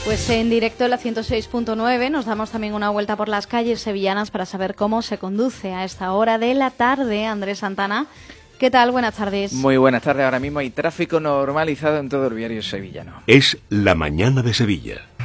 Pues en directo en la 106.9 nos damos también una vuelta por las calles sevillanas para saber cómo se conduce a esta hora de la tarde. Andrés Santana, ¿qué tal? Buenas tardes. Muy buenas tardes. Ahora mismo hay tráfico normalizado en todo el viario sevillano. Es la mañana de Sevilla.